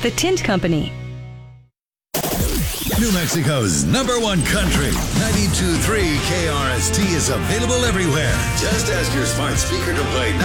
The Tint Company. New Mexico's #1 country, 92.3 KRST is available everywhere. Just ask your smart speaker to play